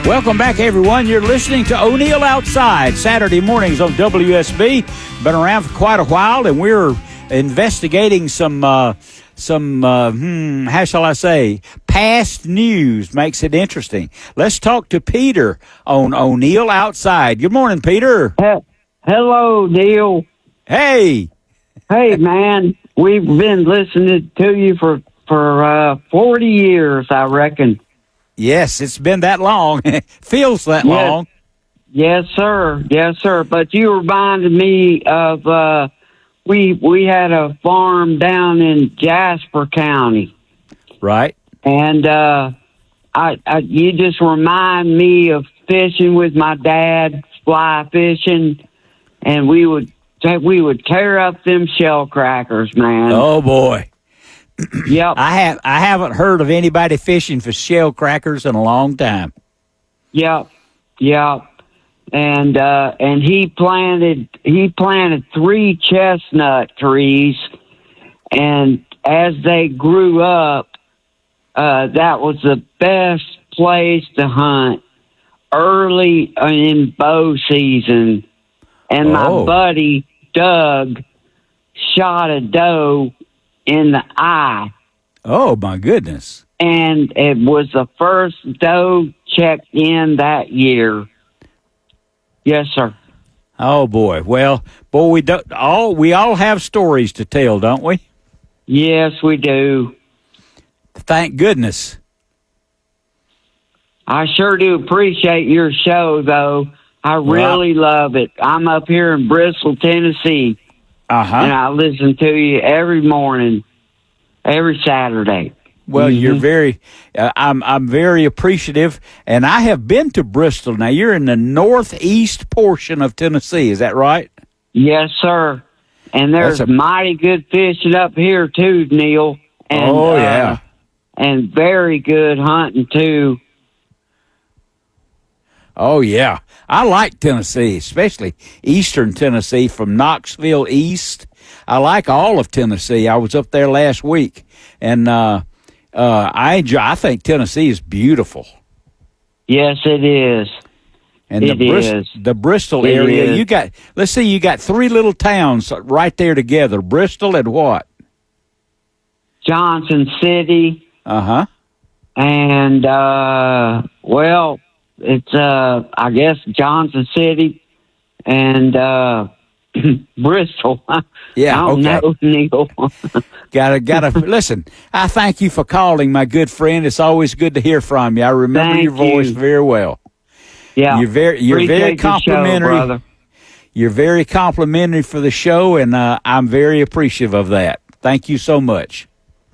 Welcome back, everyone. You're listening to O'Neill Outside, Saturday mornings on WSB. Been around for quite a while, and we're investigating some how shall I say, past news. Makes it interesting. Let's talk to Peter on O'Neill Outside. Good morning, Peter. Hello, Neil. Hey. Hey, man. We've been listening to you for 40 years, I reckon. Yes, it's been that long. Feels that long. Yes, sir. Yes, sir. But you reminded me of we had a farm down in Jasper County. Right. And you just remind me of fishing with my dad, fly fishing, and we would tear up them shell crackers, man. Oh boy. Yep. I haven't heard of anybody fishing for shell crackers in a long time. Yep. And he planted 3 chestnut trees, and as they grew up, that was the best place to hunt early in bow season. And my buddy Doug shot a doe in the eye. Oh, my goodness. And it was the first doe checked in that year. Yes, sir. Oh, boy. Well, we all have stories to tell, don't we? Yes, we do. Thank goodness. I sure do appreciate your show, though. I really love it. I'm up here in Bristol, Tennessee. And I listen to you every morning, every Saturday. Well, you're very, I'm very appreciative, and I have been to Bristol. Now, you're in the northeast portion of Tennessee, is that right? Yes, sir. And there's mighty good fishing up here, too, Neil. And, and very good hunting, too. Oh, yeah. I like Tennessee, especially eastern Tennessee from Knoxville east. I like all of Tennessee. I was up there last week, and I think Tennessee is beautiful. Yes, it is. And the Bristol area, you got 3 little towns right there together. Bristol and what? Johnson City. Uh-huh. And, well, it's, I guess, Johnson City and Bristol. Yeah, I don't know, Neil. Gotta listen. I thank you for calling, my good friend. It's always good to hear from you. I remember your voice very well. Yeah, you're very complimentary. Show, brother. You're very complimentary for the show, and I'm very appreciative of that. Thank you so much.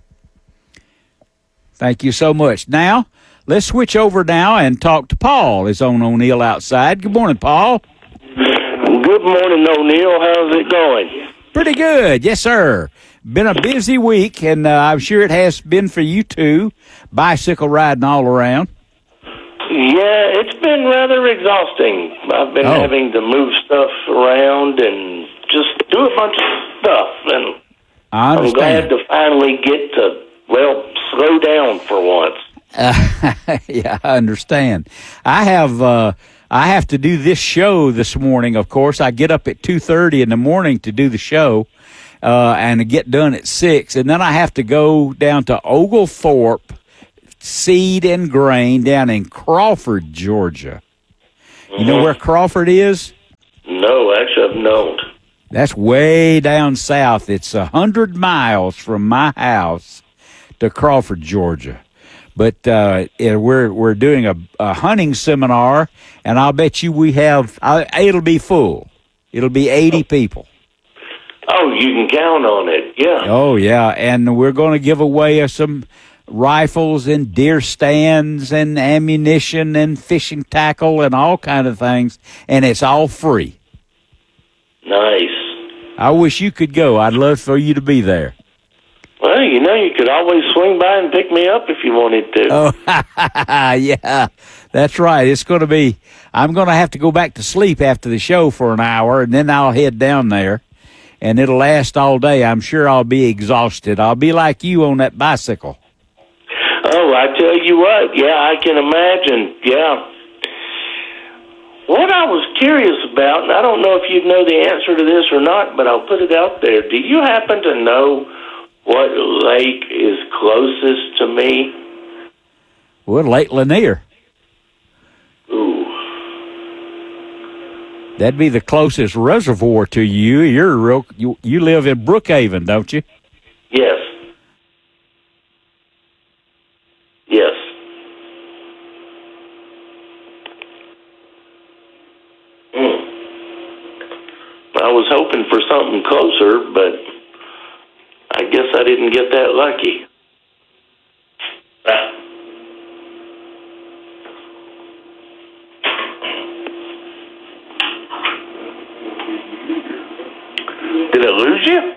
Thank you so much. Now, let's switch over now and talk to Paul. Is on O'Neill Outside. Good morning, Paul. Good morning, O'Neill. How's it going? Pretty good. Yes, sir. Been a busy week, and I'm sure it has been for you too. Bicycle riding all around. Yeah, it's been rather exhausting. I've been having to move stuff around and just do a bunch of stuff. And I'm glad to finally get to, slow down for once. Yeah, I understand. I have to do this show this morning, of course. I get up at 2:30 in the morning to do the show, and get done at 6. And then I have to go down to Oglethorpe Seed and Grain down in Crawford, Georgia. You know where Crawford is? No, actually, I don't. That's way down south. It's 100 miles from my house to Crawford, Georgia. But we're doing a hunting seminar, and I'll bet you it'll be full. It'll be 80 people. Oh, you can count on it, yeah. Oh, yeah, and we're going to give away some rifles and deer stands and ammunition and fishing tackle and all kind of things, and it's all free. Nice. I wish you could go. I'd love for you to be there. Well, you could always swing by and pick me up if you wanted to. Oh, yeah, that's right. I'm going to have to go back to sleep after the show for an hour, and then I'll head down there, and it'll last all day. I'm sure I'll be exhausted. I'll be like you on that bicycle. Oh, I tell you what, yeah, I can imagine, yeah. what I was curious about, and I don't know if you'd know the answer to this or not, but I'll put it out there. Do you happen to know what lake is closest to me? Well, Lake Lanier. Ooh. That'd be the closest reservoir to you. You live in Brookhaven, don't you? Yes. Yes. I was hoping for something closer, but I guess I didn't get that lucky. Did I lose you?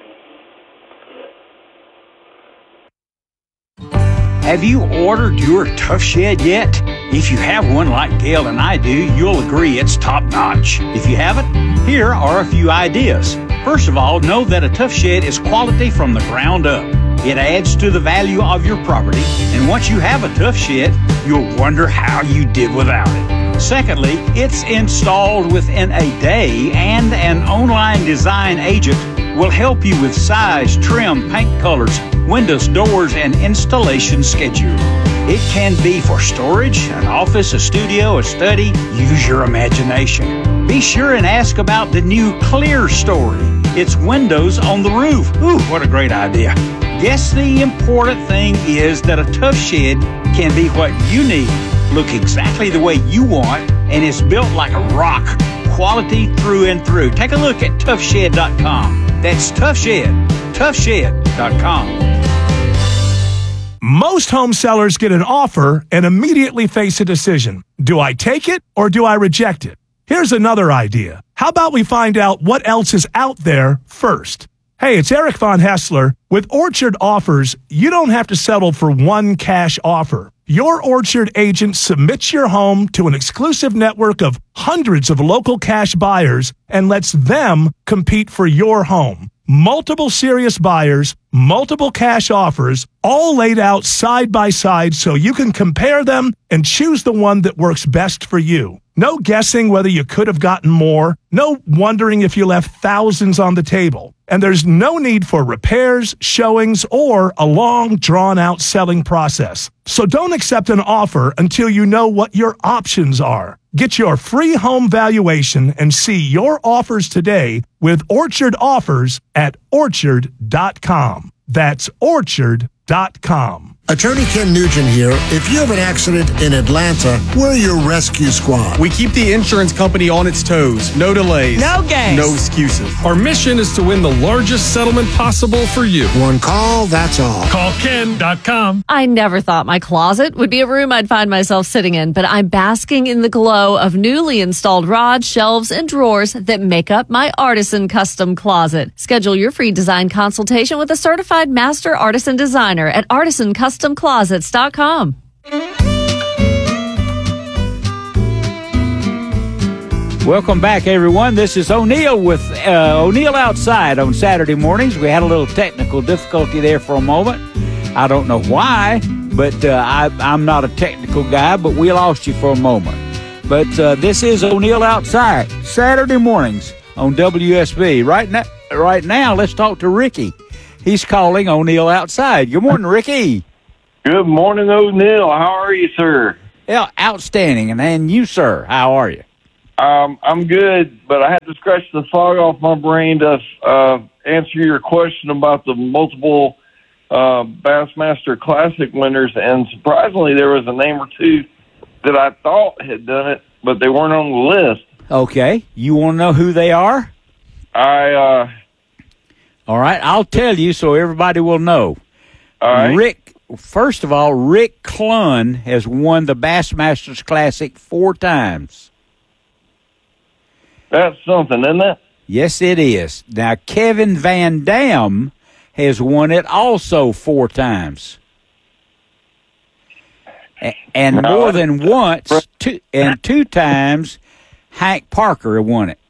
Have you ordered your Tough Shed yet? If you have one like Gail and I do, you'll agree it's top-notch. If you haven't, here are a few ideas. First of all, know that a Tough Shed is quality from the ground up. It adds to the value of your property, and once you have a Tough Shed, you'll wonder how you did without it. Secondly, it's installed within a day, and an online design agent will help you with size, trim, paint colors, windows, doors, and installation schedule. It can be for storage, an office, a studio, a study. Use your imagination. Be sure and ask about the new Clear Story. It's windows on the roof. Ooh, what a great idea. Guess the important thing is that a Tough Shed can be what you need, look exactly the way you want, and it's built like a rock. Quality through and through. Take a look at toughshed.com. That's Toughshed. Toughshed.com. Most home sellers get an offer and immediately face a decision. Do I take it or do I reject it? Here's another idea. How about we find out what else is out there first? Hey, it's Eric Von Hessler. With Orchard Offers, you don't have to settle for one cash offer. Your Orchard agent submits your home to an exclusive network of hundreds of local cash buyers and lets them compete for your home. Multiple serious buyers, multiple cash offers, all laid out side by side so you can compare them and choose the one that works best for you. No guessing whether you could have gotten more, no wondering if you left thousands on the table. And there's no need for repairs, showings, or a long, drawn-out selling process. So don't accept an offer until you know what your options are. Get your free home valuation and see your offers today with Orchard Offers at Orchard.com. That's Orchard.com. Attorney Ken Nugent here. If you have an accident in Atlanta, we're your rescue squad. We keep the insurance company on its toes. No delays. No games. No excuses. Our mission is to win the largest settlement possible for you. One call, that's all. Call Ken.com. I never thought my closet would be a room I'd find myself sitting in, but I'm basking in the glow of newly installed rods, shelves, and drawers that make up my Artisan Custom Closet. Schedule your free design consultation with a certified master artisan designer at ArtisanCustomClosets.com. Welcome back, everyone. This is O'Neill with O'Neill Outside on Saturday mornings. We had a little technical difficulty there for a moment. I don't know why, but I'm not a technical guy, but we lost you for a moment. But this is O'Neill Outside, Saturday mornings on WSB. Right now, let's talk to Ricky. He's calling O'Neill Outside. Good morning, Ricky. Good morning, O'Neill. How are you, sir? Yeah, outstanding. And you, sir, how are you? I'm good, but I had to scratch the fog off my brain to answer your question about the multiple Bassmaster Classic winners, and surprisingly, there was a name or two that I thought had done it, but they weren't on the list. Okay. You want to know who they are? All right, I'll tell you so everybody will know. All right. First of all, Rick Clunn has won the Bassmasters Classic 4 times. That's something, isn't it? Yes, it is. Now, Kevin Van Dam has won it also 4 times. And more than once, 2 times, Hank Parker won it.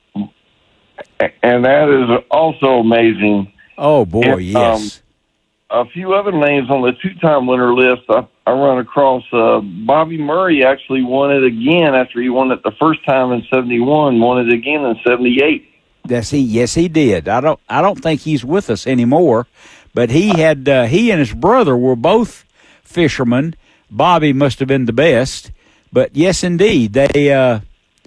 And that is also amazing. Oh, boy, yes. a few other names on the two-time winner list. I run across Bobby Murray actually won it again after he won it the first time in 71, won it again in 78. Yes, he did. I don't think he's with us anymore, but he had he and his brother were both fishermen. Bobby must have been the best, but yes, indeed, they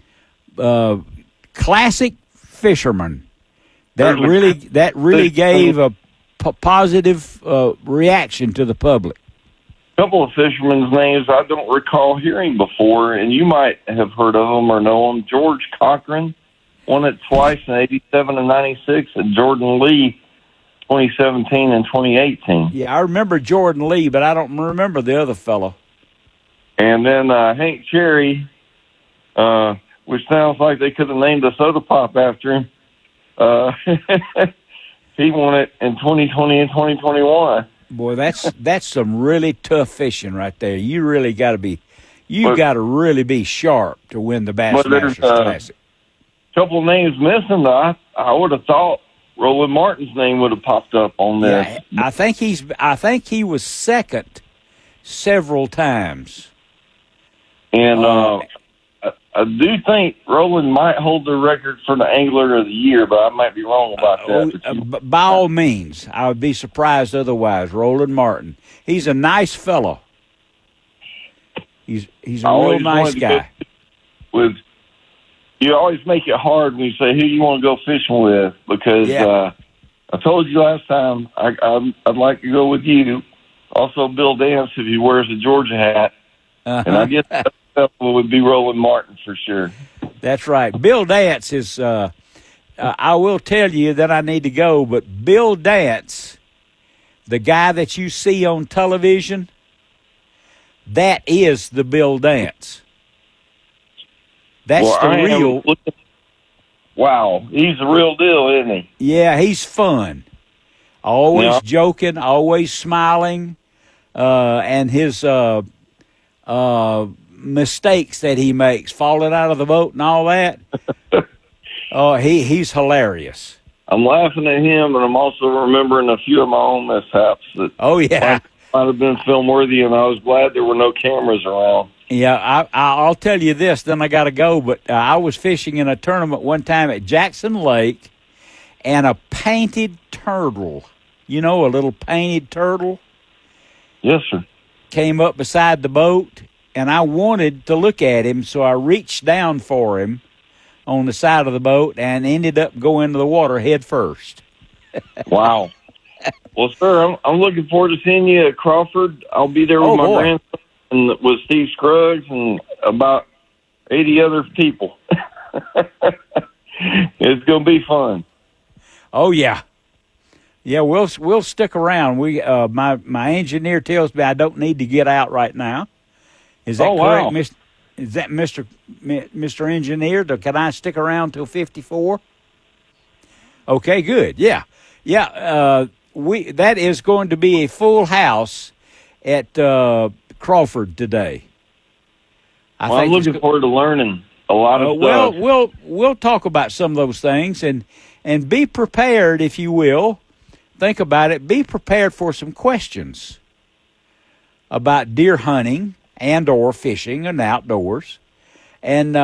classic fishermen. That really gave a positive reaction to the public. A couple of fishermen's names I don't recall hearing before, and you might have heard of them or know them. George Cochran won it twice in 87 and 96, and Jordan Lee 2017 and 2018. Yeah, I remember Jordan Lee, but I don't remember the other fellow. And then Hank Cherry, which sounds like they could have named a soda pop after him. He won it in 2020 and 2021. Boy, that's some really tough fishing right there. You really got to be, got to really be sharp to win the Bassmasters Classic. A couple of names missing, though. I would have thought Roland Martin's name would have popped up on this. Yeah, I think he was second several times. And I do think Roland might hold the record for the Angler of the Year, but I might be wrong about that. By all means, I would be surprised otherwise. Roland Martin, he's a nice fellow. He's a real nice guy. You always make it hard when you say who you want to go fishing with, because I told you last time I'd like to go with you. Also, Bill Dance, if he wears a Georgia hat, and I guess that would be Roland Martin for sure. That's right. Bill Dance is. I will tell you that I need to go, but Bill Dance, the guy that you see on television, that is the Bill Dance. That's the real. Wow, he's the real deal, isn't he? Yeah, he's fun. Always joking, always smiling, and his mistakes that he makes, falling out of the boat and all that. He's hilarious. I'm laughing at him, but I'm also remembering a few of my own mishaps that might have been film worthy, and I was glad there were no cameras around. Yeah, I'll tell you this, then I got to go, but I was fishing in a tournament one time at Jackson Lake, and a painted turtle, a little painted turtle? Yes, sir. Came up beside the boat, and I wanted to look at him, so I reached down for him on the side of the boat and ended up going to the water head first. Wow. Well, sir, I'm looking forward to seeing you at Crawford. I'll be there with my grandson and with Steve Scruggs and about 80 other people. It's going to be fun. Oh, yeah. Yeah, we'll stick around. We my engineer tells me I don't need to get out right now. Is that correct, wow. Is that Mr. Engineer? Can I stick around till 54? Okay, good. Yeah. That is going to be a full house at Crawford today. I'm looking forward to learning a lot of stuff. Well, we'll talk about some of those things and be prepared, if you will. Think about it. Be prepared for some questions about deer hunting and or fishing and outdoors. And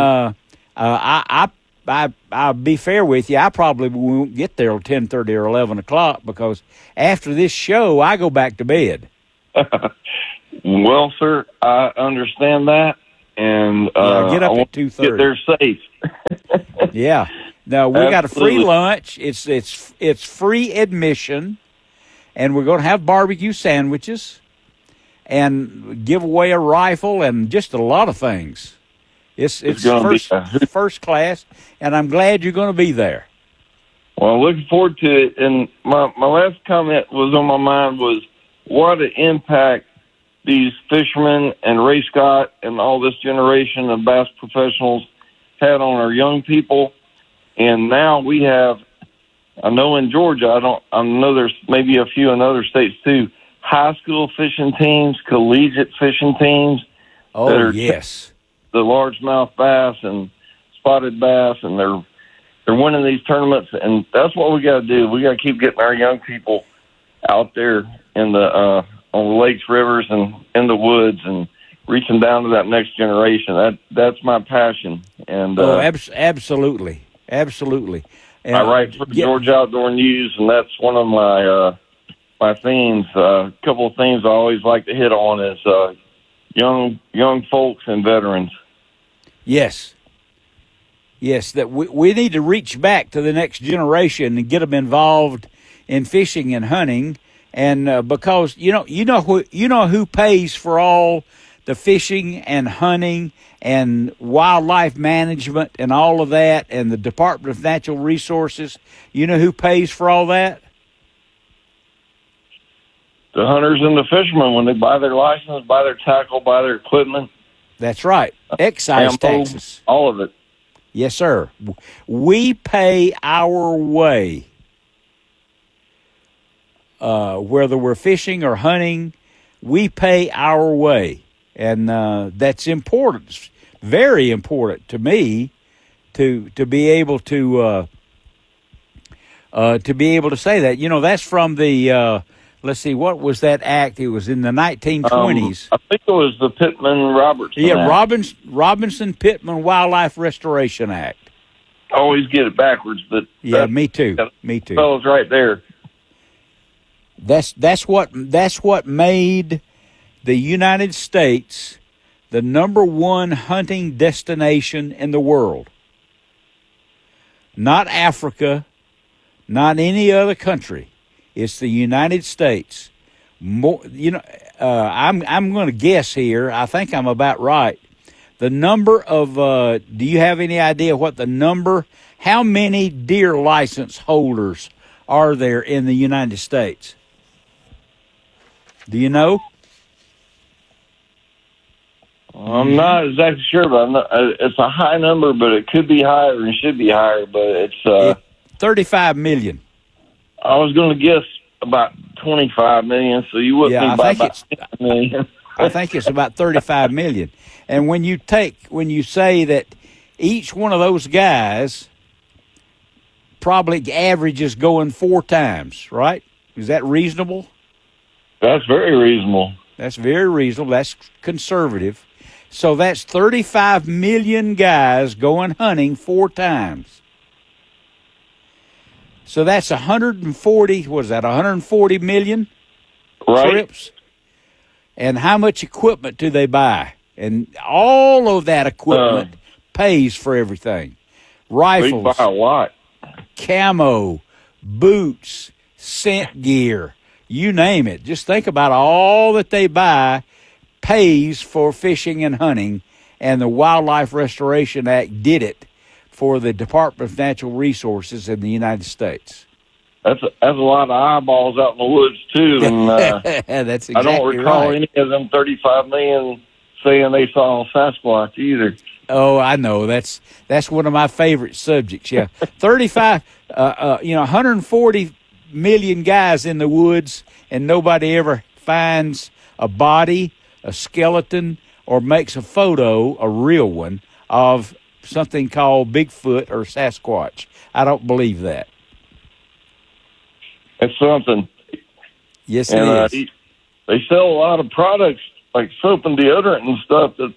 I'll be fair with you. I probably won't get there till 10:30 or 11 o'clock because after this show, I go back to bed. Well, sir, I understand that. And get up at 2:30. Get there safe. Yeah. No, we got a free lunch. It's free admission, and we're going to have barbecue sandwiches and give away a rifle and just a lot of things. It's first class, and I'm glad you're going to be there. Well, looking forward to it. And my last comment was on my mind was what an impact these fishermen and Ray Scott and all this generation of bass professionals had on our young people. And now we have, I know in Georgia, I know there's maybe a few in other states too, high school fishing teams, collegiate fishing teams. Oh, yes. The largemouth bass and spotted bass, and they're winning these tournaments, and that's what we got to do. We got to keep getting our young people out there in the on the lakes, rivers, and in the woods, and reaching down to that next generation. That's my passion. And absolutely. I write for Georgia Outdoor News, and that's one of my themes. A couple of themes I always like to hit on is young folks and veterans. Yes, that we need to reach back to the next generation and get them involved in fishing and hunting, and because you know who pays for all the fishing and hunting and wildlife management and all of that, and the Department of Natural Resources. You know who pays for all that? The hunters and the fishermen, when they buy their license, buy their tackle, buy their equipment. That's right. Excise taxes. All of it. Yes, sir. We pay our way. Whether we're fishing or hunting, we pay our way. And that's important. It's very important to me to be able to say that. You know, that's from the let's see, what was that act? It was in the 1920s. I think it was the Pittman-Robertson Act. Robinson-Pittman Wildlife Restoration Act. I always get it backwards, but yeah, me too. Fellow's right there. That's what made the United States the #1 hunting destination in the world. Not Africa, not any other country. It's the United States. More, I'm going to guess here. I think I'm about right. The number of do you have any idea what the number? How many deer license holders are there in the United States? Do you know? I'm not exactly sure, but it's a high number, but it could be higher and should be higher. But it's 35 million. I was going to guess about 25 million, so you wouldn't think about 50 million. I think it's about 35 million. And when you say that each one of those guys probably averages going 4 times, right? Is that reasonable? That's very reasonable. That's very reasonable. That's conservative. So that's 35 million guys going hunting 4 times. So that's 140, what is that, 140 million trips? And how much equipment do they buy? And all of that equipment pays for everything. Rifles. They buy a lot. Camo, boots, scent gear, you name it. Just think about all that they buy pays for fishing and hunting, and the Wildlife Restoration Act did it for the Department of Natural Resources in the United States. That's a lot of eyeballs out in the woods, too. And that's exactly I don't recall right. any of them 35 million saying they saw Sasquatch either. Oh, I know. That's one of my favorite subjects, yeah. 140 million guys in the woods, and nobody ever finds a body, a skeleton, or makes a photo, a real one, of something called Bigfoot or Sasquatch. I don't believe that. It's something. Yes, it is. They sell a lot of products like soap and deodorant and stuff that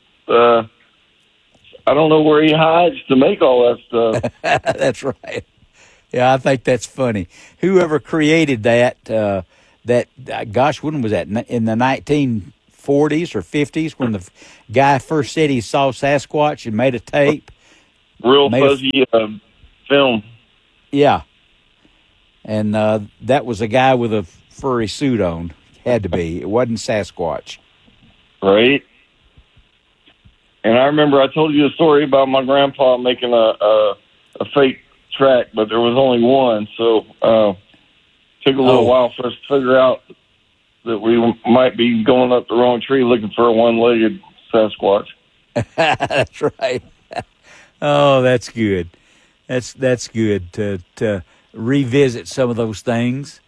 I don't know where he hides to make all that stuff. That's right. Yeah, I think that's funny. Whoever created that, gosh, when was that? In the 1940s or 50s, when the guy first said he saw Sasquatch and made a tape. Real fuzzy film. Yeah. And that was a guy with a furry suit on. Had to be. It wasn't Sasquatch. Right. And I remember I told you a story about my grandpa making a fake track, but there was only one. So took a little while for us to figure out that we might be going up the wrong tree looking for a one-legged Sasquatch. That's right. Oh, that's good. That's good to revisit some of those things.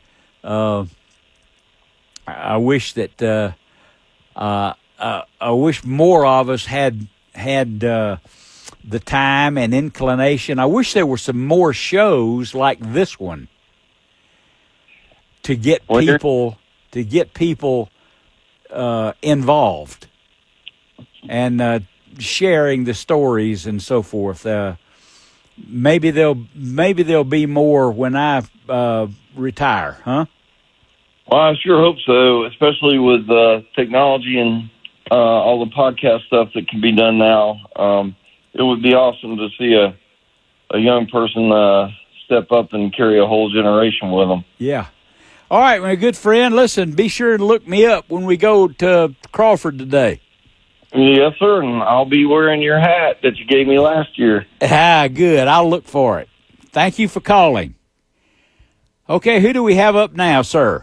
I wish that I wish more of us had the time and inclination. I wish there were some more shows like this one to get people involved and sharing the stories and so forth. Maybe there'll be more when I retire, huh? Well, I sure hope so, especially with technology and all the podcast stuff that can be done now. It would be awesome to see a young person step up and carry a whole generation with them. Yeah. All right, my good friend, listen, be sure to look me up when we go to Crawford today. Yes, sir, and I'll be wearing your hat that you gave me last year. Good. I'll look for it. Thank you for calling. Okay, who do we have up now, sir?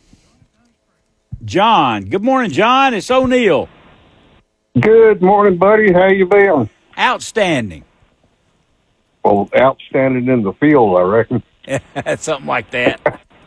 John. Good morning, John. It's O'Neill. Good morning, buddy. How you been? Outstanding. Well, outstanding in the field, I reckon. Something like that.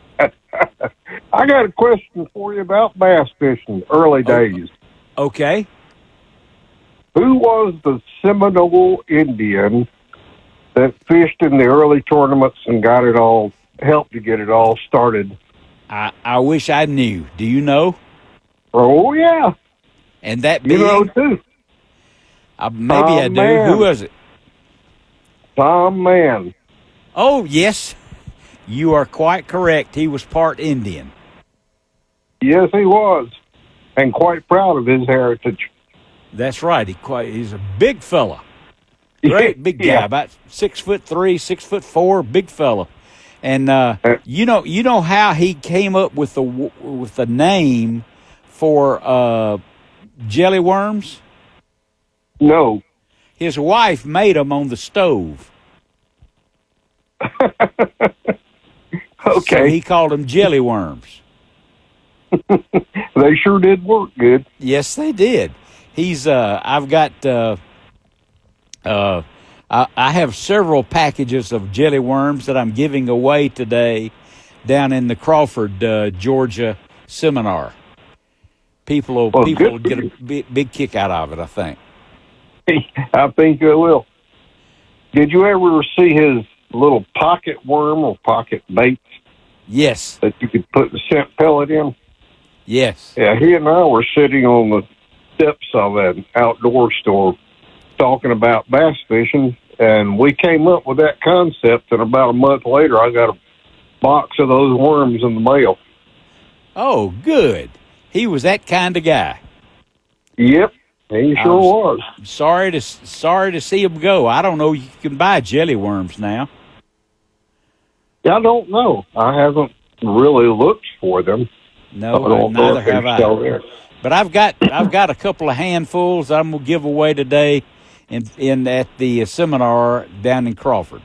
I got a question for you about bass fishing, early days. Okay. Who was the Seminole Indian that fished in the early tournaments and helped to get it all started? I wish I knew. Do you know? Oh, yeah. And that being? You know, too. Maybe I do. Man. Who was it? Tom Mann. Oh, yes. You are quite correct. He was part Indian. Yes, he was. And quite proud of his heritage. That's right. He's a big fella. Great big guy, about 6'3", 6'4", big fella. And you know how he came up with the name for jelly worms? No. His wife made them on the stove. Okay. So he called them jelly worms. They sure did work good. Yes, they did. I've got, I have several packages of jelly worms that I'm giving away today down in the Crawford, Georgia seminar. People will get a big kick out of it, I think. I think they will. Did you ever see his little pocket worm or pocket baits? Yes. That you could put the scent pellet in? Yes. Yeah, he and I were sitting on the steps of an outdoor store talking about bass fishing, and we came up with that concept, and about a month later I got a box of those worms in the mail. Oh, good. He was that kind of guy. Yep, he sure was. Sorry to see him go. I don't know, you can buy jelly worms now. I don't know. I haven't really looked for them. No, neither have I. But I've got a couple of handfuls I'm gonna give away today at the seminar down in Crawford.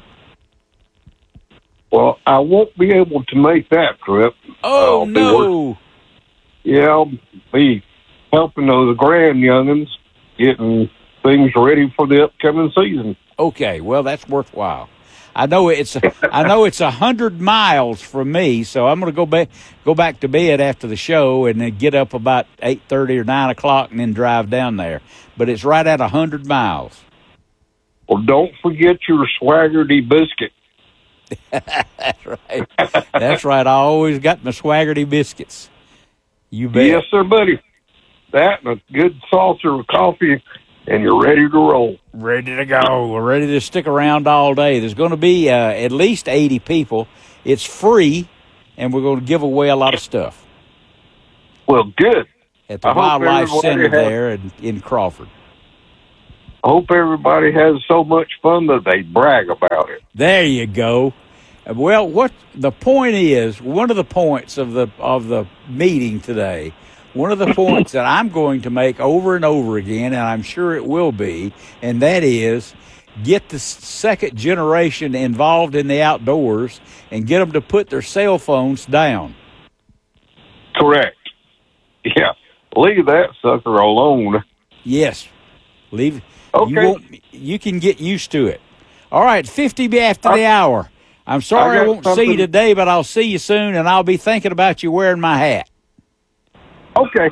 Well, I won't be able to make that trip. Oh no! I'll be helping those grand youngins getting things ready for the upcoming season. Okay, well that's worthwhile. I know it's 100 miles from me, so I'm going to go back to bed after the show and then get up about 8:30 or 9 o'clock and then drive down there. But it's right at 100 miles. Well, don't forget your Swaggerty biscuit. That's right. That's right. I always got my Swaggerty biscuits. You bet. Yes, sir, buddy. That and a good saucer of coffee, and you're ready to roll. Ready to go. We're ready to stick around all day. There's going to be at least 80 people. It's free, and we're going to give away a lot of stuff. Well, good. At the Wildlife Center there in Crawford. I hope everybody has so much fun that they brag about it. There you go. Well, what the point is, one of the points of the meeting today, one of the points that I'm going to make over and over again, and I'm sure it will be, and that is get the second generation involved in the outdoors and get them to put their cell phones down. Correct. Yeah. Leave that sucker alone. Yes. Leave. Okay. You can get used to it. All right, 50 after the hour. I'm sorry I won't see you today, but I'll see you soon, and I'll be thinking about you wearing my hat. Okay.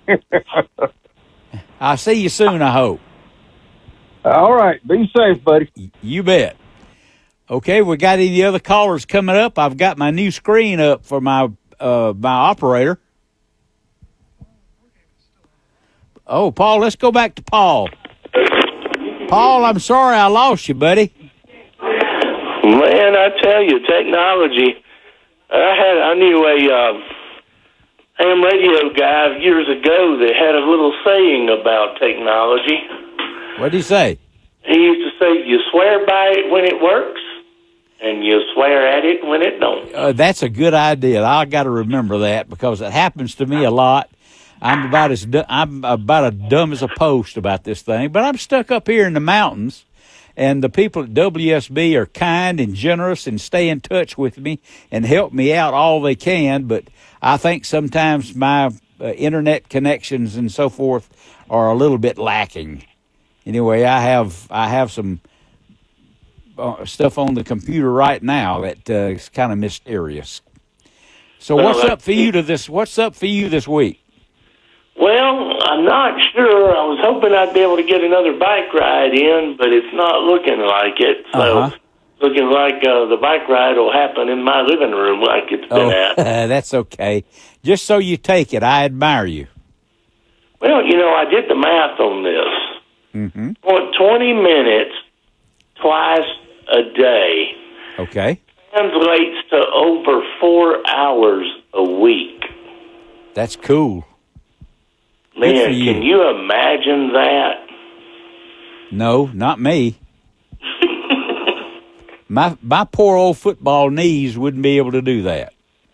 I'll see you soon, I hope. All right. Be safe, buddy. You bet. Okay, we got any other callers coming up? I've got my new screen up for my my operator. Oh, Paul, let's go back to Paul. Paul, I'm sorry I lost you, buddy. Man, I tell you, technology. I knew a ham radio guy years ago that had a little saying about technology. What did he say? He used to say, you swear by it when it works, and you swear at it when it don't. That's a good idea. I got to remember that because it happens to me a lot. I'm about as dumb as a post about this thing, but I'm stuck up here in the mountains, and the people at WSB are kind and generous and stay in touch with me and help me out all they can. But I think sometimes my internet connections and so forth are a little bit lacking. Anyway, I have some stuff on the computer right now that is kind of mysterious. So what's up for you this week? Well, I'm not sure. I was hoping I'd be able to get another bike ride in, but it's not looking like it. So looking like the bike ride will happen in my living room like it's been at. That's okay. Just so you take it, I admire you. Well, I did the math on this. Mm-hmm. 20 minutes twice a day. Okay. Translates to over 4 hours a week. That's cool. Man, can you imagine that? No, not me. My poor old football knees wouldn't be able to do that.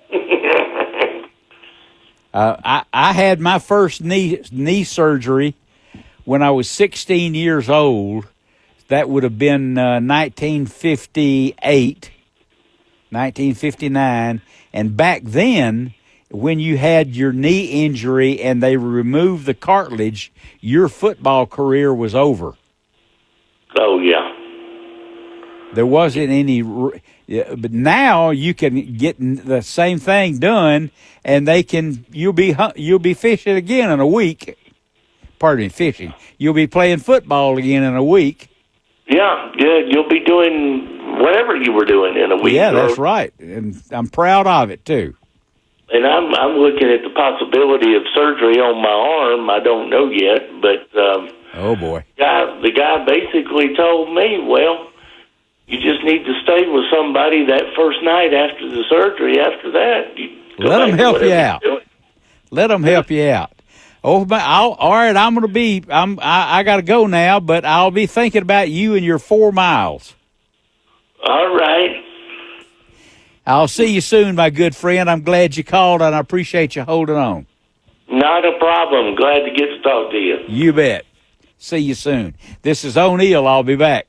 I had my first knee surgery when I was 16 years old. That would have been 1958, 1959. And back then, when you had your knee injury and they removed the cartilage, your football career was over. Oh, yeah. There wasn't any, but now you can get the same thing done, and you'll be fishing again in a week. Pardon me, fishing. You'll be playing football again in a week. Yeah, you'll be doing whatever you were doing in a week. Yeah, that's right, and I'm proud of it too. And I'm looking at the possibility of surgery on my arm. I don't know yet, but oh boy, the guy basically told me, well, you just need to stay with somebody that first night after the surgery. After that, let them help you out. Let them help you out. Oh, all right. I got to go now, but I'll be thinking about you and your 4 miles. All right. I'll see you soon, my good friend. I'm glad you called, and I appreciate you holding on. Not a problem. Glad to get to talk to you. You bet. See you soon. This is O'Neill. I'll be back.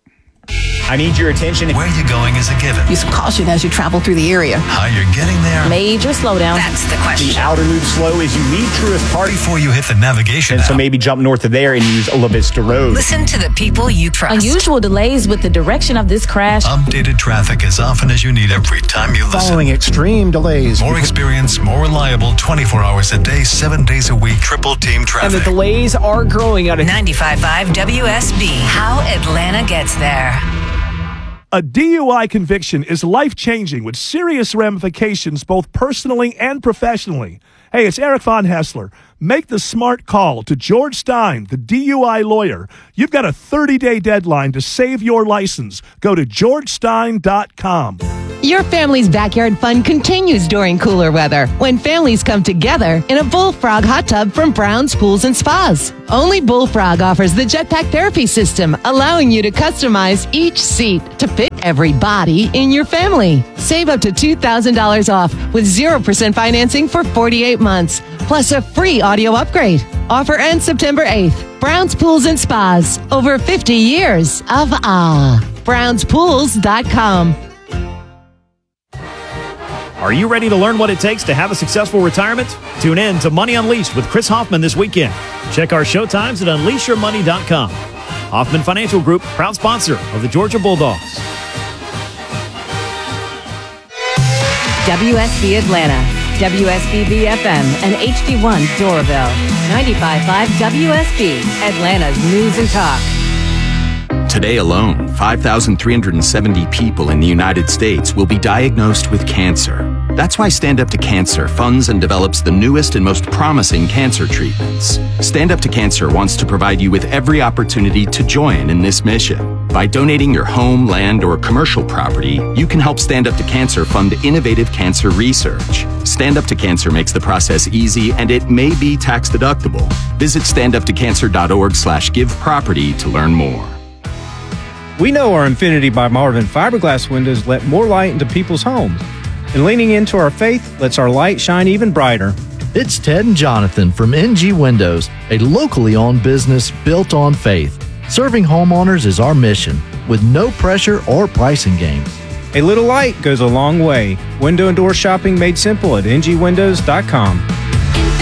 I need your attention. Where you're going is a given. Use caution as you travel through the area. How you're getting there. Major slowdown. That's the question. The outer loop slow as you leave Truist Park. Before you hit the navigation app. So maybe jump north of there and use La Vista Road. Listen to the people you trust. Unusual delays with the direction of this crash. Updated traffic as often as you need every time you listen. Following extreme delays. More experience, more reliable, 24 hours a day, 7 days a week, triple team traffic. And the delays are growing out of 95.5 WSB. How Atlanta gets there. A DUI conviction is life-changing with serious ramifications both personally and professionally. Hey, it's Eric Von Hessler. Make the smart call to George Stein, the DUI lawyer. You've got a 30-day deadline to save your license. Go to georgestein.com. Your family's backyard fun continues during cooler weather when families come together in a Bullfrog hot tub from Brown's Pools and Spas. Only Bullfrog offers the Jetpack Therapy System, allowing you to customize each seat to fit every body in your family. Save up to $2,000 off with 0% financing for 48 months, plus a free audio upgrade. Offer ends September 8th. Brown's Pools and Spas. Over 50 years of awe. BrownsPools.com. Are you ready to learn what it takes to have a successful retirement? Tune in to Money Unleashed with Chris Hoffman this weekend. Check our show times at unleashyourmoney.com. Hoffman Financial Group, proud sponsor of the Georgia Bulldogs. WSB Atlanta, WSB FM, and HD1 Doraville. 95.5 WSB, Atlanta's News and Talk. Today alone, 5,370 people in the United States will be diagnosed with cancer. That's why Stand Up to Cancer funds and develops the newest and most promising cancer treatments. Stand Up to Cancer wants to provide you with every opportunity to join in this mission. By donating your home, land, or commercial property, you can help Stand Up to Cancer fund innovative cancer research. Stand Up to Cancer makes the process easy, and it may be tax deductible. Visit standuptocancer.org/giveproperty to learn more. We know our Infinity by Marvin fiberglass windows let more light into people's homes. And leaning into our faith lets our light shine even brighter. It's Ted and Jonathan from NG Windows, a locally owned business built on faith. Serving homeowners is our mission, with no pressure or pricing games. A little light goes a long way. Window and door shopping made simple at ngwindows.com.